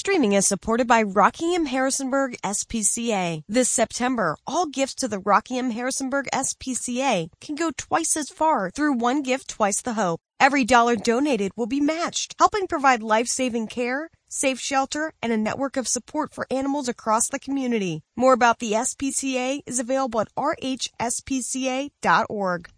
streaming is supported by Rockingham Harrisonburg SPCA. This September, all gifts to the Rockingham Harrisonburg SPCA can go twice as far through One Gift, Twice the Hope. Every dollar donated will be matched, helping provide life-saving care, safe shelter, and a network of support for animals across the community. More about the SPCA is available at rhspca.org.